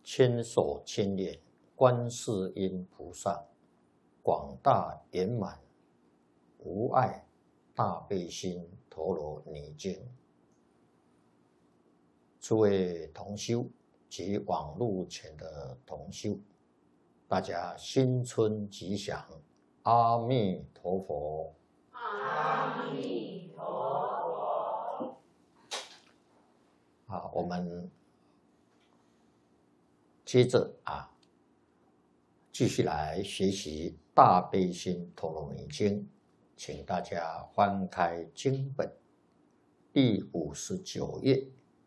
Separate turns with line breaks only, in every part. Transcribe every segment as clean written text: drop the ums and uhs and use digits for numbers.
千手千眼观世音菩萨，广大圆满无碍大悲心陀罗尼经。诸位同修及网络前的同修，大家新春吉祥，阿弥陀佛。
阿弥陀佛。
我们接着继续来学习《大悲心陀罗尼经》，请大家翻开经本第59页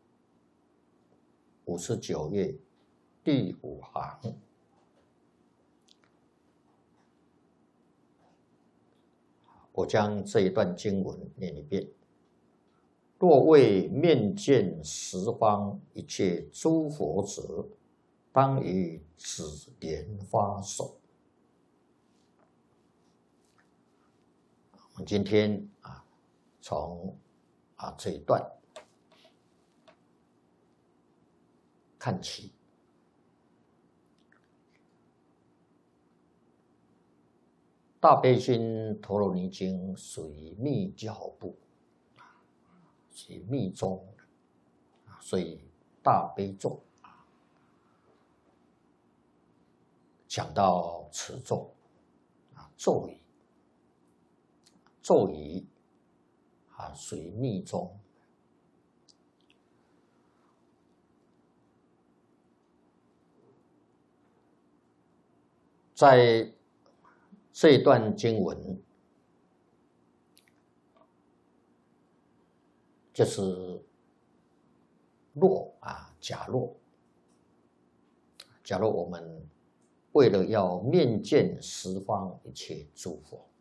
，59页第5行。我将这一段经文念一遍：若为面见十方一切诸佛者，当于此莲花手。我们今天从这一段看起。大悲心陀罗尼经属于密教部，属于密宗，所以大悲咒讲到持咒咒语属于密宗。在这一段经文，就是假若我们为了要面见十方一切诸佛，